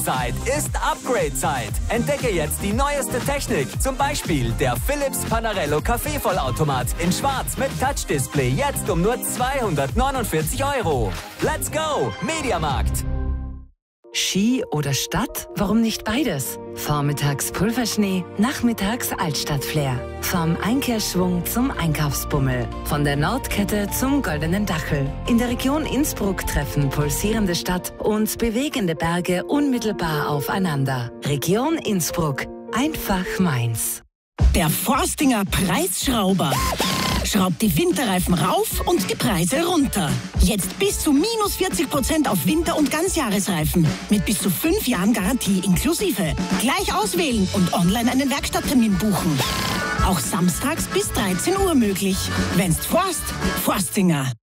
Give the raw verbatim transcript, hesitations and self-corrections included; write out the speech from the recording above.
Sommerzeit ist Upgrade-Zeit. Entdecke jetzt die neueste Technik. Zum Beispiel der Philips Panarello Kaffeevollautomat in Schwarz mit Touch-Display. Jetzt um nur zweihundertneunundvierzig Euro. Let's go! Mediamarkt. Ski oder Stadt? Warum nicht beides? Vormittags Pulverschnee, nachmittags Altstadtflair. Vom Einkehrschwung zum Einkaufsbummel. Von der Nordkette zum Goldenen Dachel. In der Region Innsbruck treffen pulsierende Stadt und bewegende Berge unmittelbar aufeinander. Region Innsbruck. Einfach meins. Der Forstinger Preisschrauber. Schraubt die Winterreifen rauf und die Preise runter. Jetzt bis zu minus vierzig Prozent auf Winter- und Ganzjahresreifen. Mit bis zu fünf Jahren Garantie inklusive. Gleich auswählen und online einen Werkstatttermin buchen. Auch samstags bis dreizehn Uhr möglich. Wenn's Forst, Forstinger.